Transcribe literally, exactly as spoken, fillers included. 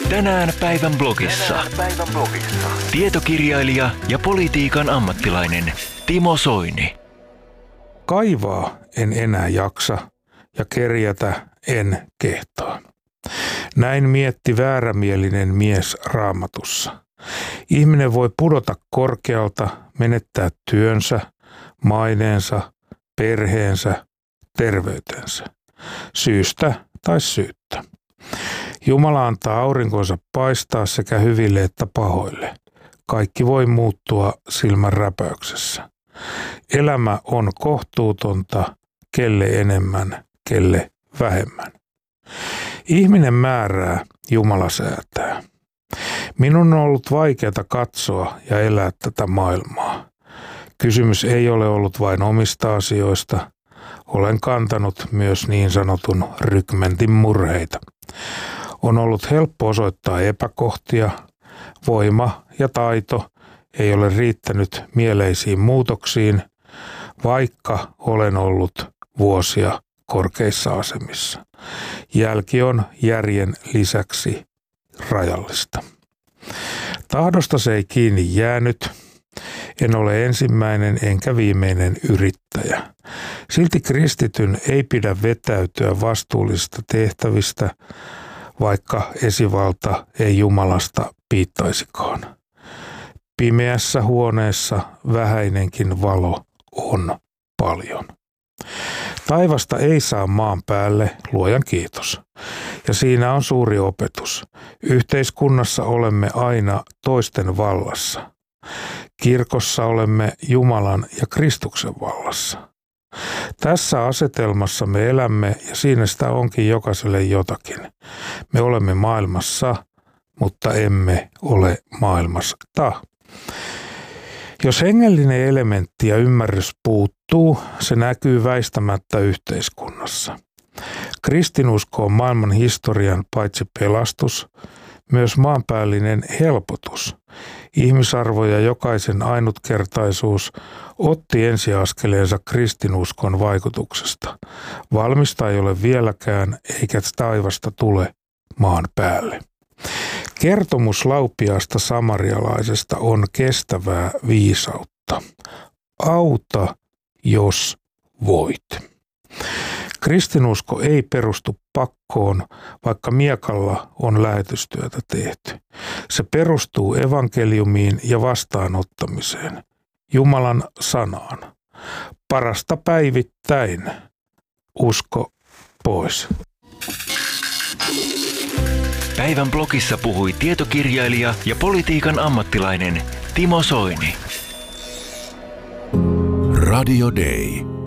Tänään päivän blogissa. Tänään päivän blogissa. Tietokirjailija ja politiikan ammattilainen Timo Soini. Kaivaa en enää jaksa ja kerjätä en kehtaa. Näin mietti väärämielinen mies Raamatussa. Ihminen voi pudota korkealta, menettää työnsä, maineensa, perheensä, terveytensä. Syystä tai syyttä. Jumala antaa aurinkonsa paistaa sekä hyville että pahoille. Kaikki voi muuttua silmän räpäyksessä. Elämä on kohtuutonta, kelle enemmän, kelle vähemmän. Ihminen määrää, Jumala säätää. Minun on ollut vaikeaa katsoa ja elää tätä maailmaa. Kysymys ei ole ollut vain omista asioista. Olen kantanut myös niin sanotun rykmentin murheita. On ollut helppo osoittaa epäkohtia. Voima ja taito ei ole riittänyt mieleisiin muutoksiin, vaikka olen ollut vuosia korkeissa asemissa. Jälki on järjen lisäksi rajallista. Tahdosta se ei kiinni jäänyt. En ole ensimmäinen enkä viimeinen yrittäjä. Silti kristityn ei pidä vetäytyä vastuullisista tehtävistä, vaikka esivalta ei Jumalasta piittaisikaan. Pimeässä huoneessa vähäinenkin valo on paljon. Taivasta ei saa maan päälle, luojan kiitos. Ja siinä on suuri opetus. Yhteiskunnassa olemme aina toisten vallassa. Kirkossa olemme Jumalan ja Kristuksen vallassa. Tässä asetelmassa me elämme ja siinä sitä onkin jokaiselle jotakin. Me olemme maailmassa, mutta emme ole maailmasta. Jos hengellinen elementti ja ymmärrys puuttuu, se näkyy väistämättä yhteiskunnassa. Kristinusko on maailman historian paitsi pelastus, myös maanpäällinen helpotus. Ihmisarvo ja jokaisen ainutkertaisuus otti ensiaskeleensa kristinuskon vaikutuksesta. Valmista ei ole vieläkään, eikä taivasta tule maan päälle. Kertomus laupiaasta samarialaisesta on kestävää viisautta. Auta, jos voit. Kristinusko ei perustu pakkoon, vaikka miekalla on lähetystyötä tehty. Se perustuu evankeliumiin ja vastaanottamiseen, Jumalan sanaan. Parasta päivittäin. Usko pois. Päivän blogissa puhui tietokirjailija ja politiikan ammattilainen Timo Soini. Radio Day.